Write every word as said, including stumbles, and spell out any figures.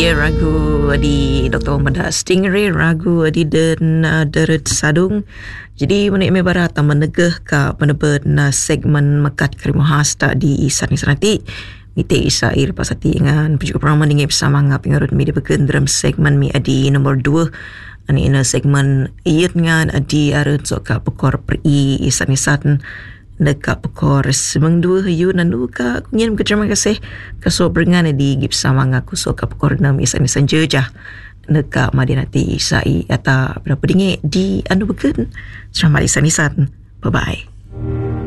Dia ragu di Doktor Muhammad Stingray ragu di dan deret sadung. Jadi menik me barata menegah ka penebat na segmen mekat krimuhas tak di sani sanati. Mite isa ir pasati ngan juga peraman dengan bersama ngap ngarut media beken dalam segmen mi adi nombor dua. Ani ina segmen iat ngan adi arut sok ka pekor peri sani satan. Dekat pekor semang dua hayu nandu ka kunyen terima kasih kaso berengan di gip sama ngaku so ka pekor enam isan isan jejah dekat madinati sai ata berapa dingit di anu beken selamat isan isan. Bye bye.